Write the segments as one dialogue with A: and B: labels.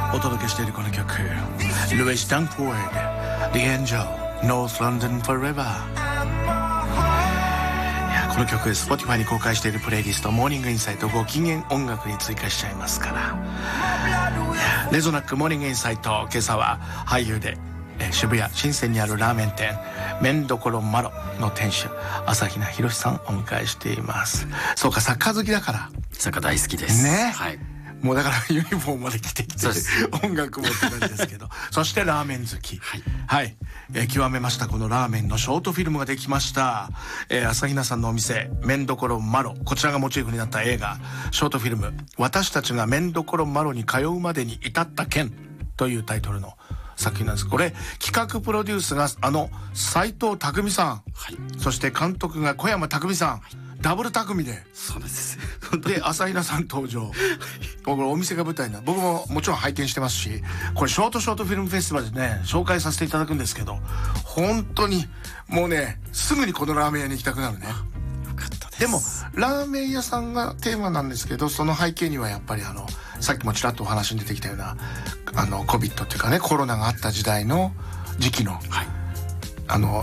A: お届けしているこの曲、ルイス・ダンフォード The Angel North London Forever。 いや、この曲 Spotify に公開しているプレイリストモーニングインサイトご機嫌音楽に追加しちゃいますから。レゾナックモーニングインサイト、今朝は俳優で渋谷新鮮にあるラーメン店麺どころマロの店主朝比奈博さんをお迎えしています。そうか、サッカー好きだから。
B: サッカー大好きです
A: ね。
B: はい、
A: もうだからユニフォームまで着てきて音楽もって感じですけどそしてラーメン好き、はい、はい、極めました。このラーメンのショートフィルムができました。朝比奈さんのお店麺どころマロ、こちらがモチーフになった映画ショートフィルム、私たちが麺どころマロに通うまでに至った件というタイトルの作品なんです。これ企画プロデュースが斉藤匠さん、はい、そして監督が小山匠さん、はい、ダブル匠で。
B: そうです
A: で朝比奈さん登場。僕お店が舞台な、僕ももちろん拝見してますし、これショートフィルムフェスティバルでね紹介させていただくんですけど、本当にもうねすぐにこのラーメン屋に行きたくなるね。よかったです。でもラーメン屋さんがテーマなんですけど、その背景にはやっぱりさっきもちらっとお話に出てきたようなコビットっていうかね、コロナがあった時代の時期の、はい、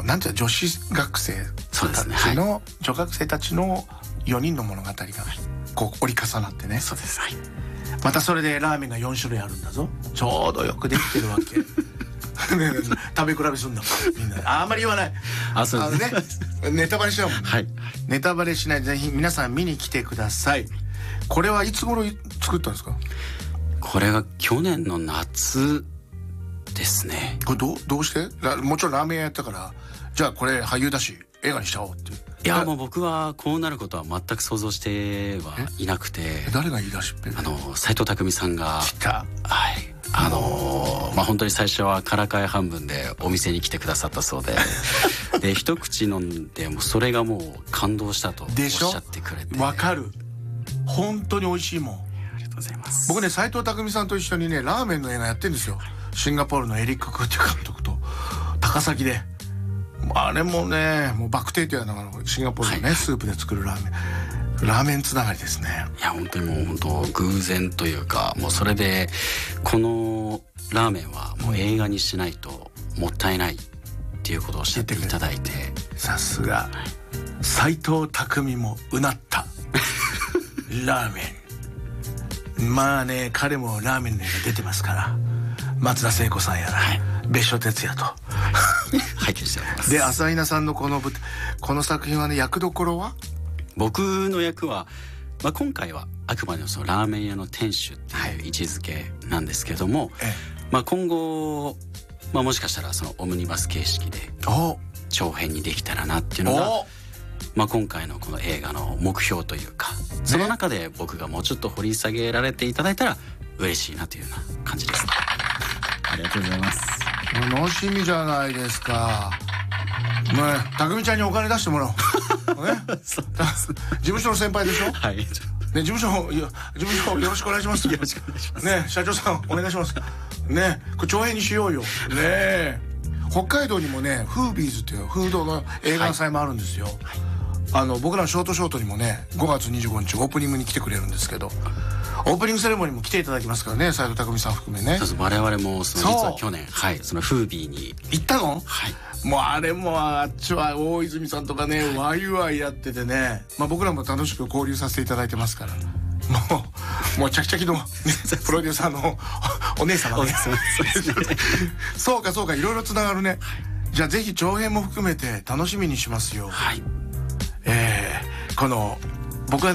A: なんていうの、女子学生たちの、女学生たちの4人の物語がこう折り重なってね。
B: そうです、はい、
A: またそれでラーメンが4種類あるんだぞ。ちょうどよくできてるわけ食べ比べすんだみんな。あんまり言わない。
B: そうです
A: ね、ネタバレしちゃうもんね、はい、ネタバレしないでぜひ皆さん見に来てください。これはいつ頃作ったんですか？
B: これが去年の夏ですね。
A: これどうしてもちろんラーメン屋やったから、じゃあこれ俳優だし映画にしちゃおうっていう。
B: いや、もう僕はこうなることは全く想像してはいなくて。
A: 誰が言い出しっぺ？
B: 斉藤匠さんが
A: 来た。
B: はい、本当に最初はからかい半分でお店に来てくださったそうでで一口飲んでもうそれがもう感動したとおっしゃってくれて。
A: わかる、本当に美味しいもん。
B: ありがとうございます。
A: 僕ね斉藤匠さんと一緒にねラーメンの映画やってるんですよ。シンガポールのエリック・クーっていう監督と高崎で、あれもねもうバクテーというシンガポールのね、はい、スープで作るラーメンつながりですね。
B: いや本当にもう本当偶然というか、もうそれでこのラーメンはもう映画にしないともったいないっていうことをおっしゃっていただいて、
A: さすが斉藤匠もうなったラーメン。まあね彼もラーメンの映画出てますから、松田聖子さんやら、はい、別所哲也と
B: 拝見しております。
A: で朝比奈さんのこの作品はね、役どころは
B: 僕の役は、今回はあくまでもそのラーメン屋の店主っていう位置づけなんですけども、はい、今後、もしかしたらそのオムニバス形式で長編にできたらなっていうのが、今回のこの映画の目標というか、その中で僕がもうちょっと掘り下げられていただいたら嬉しいなというような感じです。ありがとうございます。
A: 楽しみじゃないですか。ね、匠ちゃんにお金出してもらおうね、事務所の先輩でしょ。はい、ね、事務所よろしくお願いします。
B: よろしくお願いします
A: ね、社長さんお願いしますね。これ長編にしようよね。北海道にもねフービーズっていうフードの映画祭もあるんですよ、はい、僕らのショートにもね5月25日オープニングに来てくれるんですけど、オープニングセレモニーも来ていただきますからね、斉藤匠さん含めね。
B: 我々も実は去年、はい、そのフービーに
A: 行ったの。
B: はい、
A: もうあれもあっちは大泉さんとかね、ワイワイやっててね、僕らも楽しく交流させていただいてますから、もうチャキチャキの、ね、プロデューサーのお姉様ねそうかいろいろつながるね。じゃあぜひ長編も含めて楽しみにしますよ。はい、この僕はね